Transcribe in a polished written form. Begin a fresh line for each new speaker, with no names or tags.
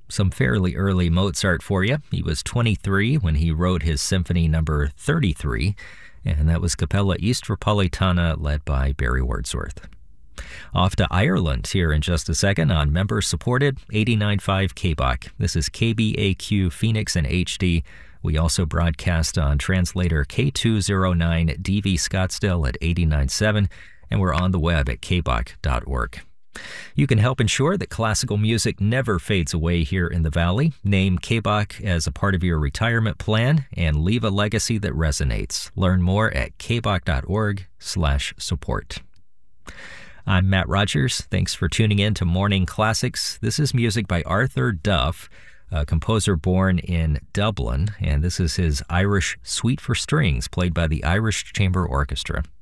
Some fairly early Mozart for you. He was 23 when he wrote his Symphony Number 33, and that was Capella Istropolitana led by Barry Wordsworth. Off to Ireland here in just a second on member-supported 89.5 KBOC. This is KBAQ Phoenix in HD. We also broadcast on translator K209 DV Scottsdale at 89.7, and we're on the web at kbok.org. You can help ensure that classical music never fades away here in the Valley. Name KBOC as a part of your retirement plan and leave a legacy that resonates. Learn more at kbok.org/support. I'm Matt Rogers. Thanks for tuning in to Morning Classics. This is music by Arthur Duff, a composer born in Dublin, and this is his Irish Suite for Strings, played by the Irish Chamber Orchestra.